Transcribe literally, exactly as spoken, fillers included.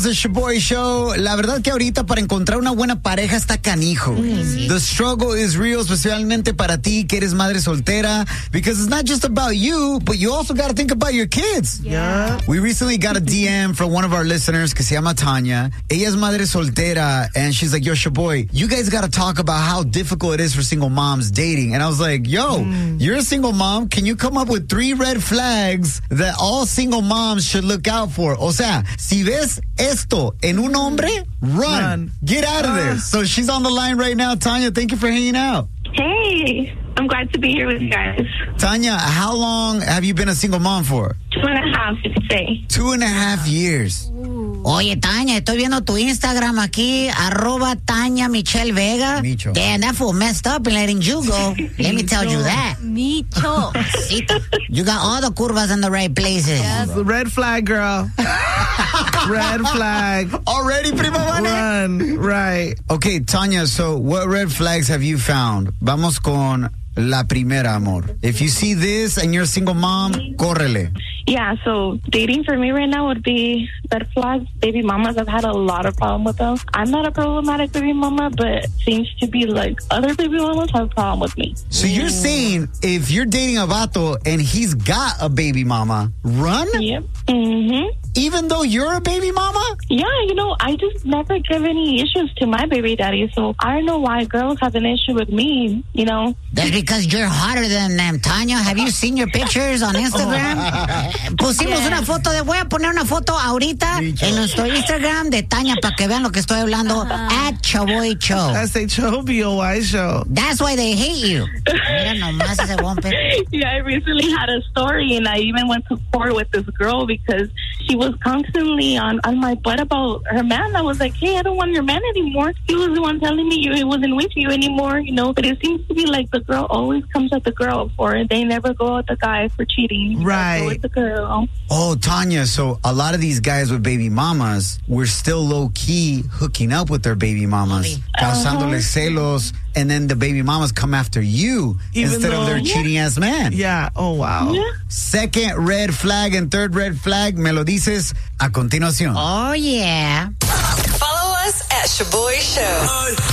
de Shaboy Show. La verdad que ahorita para encontrar una buena pareja está canijo. Mm. The struggle is real, especialmente para ti que eres madre soltera, because it's not just about you, but you also got to think about your kids. Yeah. We recently got a D M from one of our listeners que se llama Tanya. Ella es madre soltera, and she's like, yo, Shaboy, you guys got to talk about how difficult it is for single moms dating. And I was like, yo, mm. you're a single mom. Can you come up with three red flags that all single moms should look out for? O sea, si ves esto en un hombre, run. run. Get out of uh. there. So she's on the line right now. Tanya, thank you for hanging out. Hey, I'm glad to be here with you guys. Tanya, how long have you been a single mom for? Two and a half, you could say. Two and a half years. Oye, Tanya, estoy viendo tu Instagram aquí, arroba Tanya Michelle Vega. Micho. Damn, that fool messed up in letting you go. Let me tell you that. Micho. You got all the curvas in the right places. Yes. Red flag, girl. Red flag. Already, prima vale? Run. Right. Okay, Tanya, so what red flags have you found? Vamos con la primera, amor. If you see this and you're a single mom, córrele. Yeah, so dating for me right now would be red flags. Baby mamas, I've had a lot of problem with them. I'm not a problematic baby mama, but seems to be like other baby mamas have a problem with me. So you're saying if you're dating a vato and he's got a baby mama, run? Yep. Mm-hmm. Even though you're a baby mama? Yeah, you know, I just never give any issues to my baby daddy, so I don't know why girls have an issue with me, you know? That's because you're hotter than them, Tanya. Have you seen your pictures on Instagram? Pusimos yeah. una foto de, voy a poner una foto ahorita Micho. en nuestro Instagram de Tanya para que vean lo que estoy hablando. Uh-huh. At Shaboy Show. That's a Chobio show. That's why they hate you. Mira nomás ese bumper. Yeah, I recently had a story and I even went to court with this girl because she was constantly on, on my butt about her man. I was like, hey, I don't want your man anymore. He was the one telling me you, he wasn't with you anymore, you know. But it seems to be like the girl always comes at the girl for it. They never go at the guy for cheating. Right. Go with the girl. Oh, Tanya, so a lot of these guys with baby mamas were still low-key hooking up with their baby mamas, causándoles celos, and then the baby mamas come after you Even instead though, of their yeah. cheating-ass man. Yeah, oh, wow. Yeah. Second red flag and third red flag, me lo dices a continuación. Oh, yeah. Follow us at Shaboy Show.